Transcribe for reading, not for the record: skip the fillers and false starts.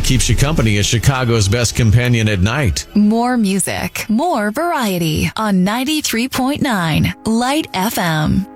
keeps you company as Chicago's best companion at night. More music, more variety on 93.9 Light FM.